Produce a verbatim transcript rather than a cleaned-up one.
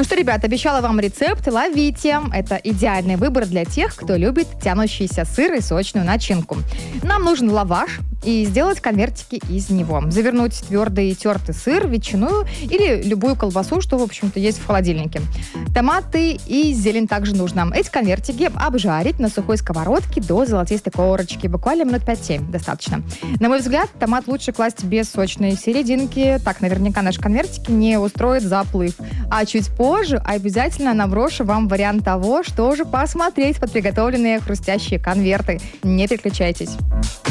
Ну что, ребят, обещала вам рецепт, ловите. Это идеальный выбор для тех, кто любит тянущийся сыр и сочную начинку. Нам нужен лаваш и сделать конвертики из него. Завернуть твердый тертый сыр, ветчину или любую колбасу, что, в общем-то, есть в холодильнике. Томаты и зелень также нужно. Эти конвертики обжарить на сухой сковородке до золотистой корочки. Буквально минут пять-семь достаточно. На мой взгляд, томат лучше класть без сочной серединки. Так наверняка наши конвертики не устроят заплыв. А чуть позже обязательно наброшу вам вариант того, что же посмотреть под приготовленные хрустящие конверты. Не переключайтесь.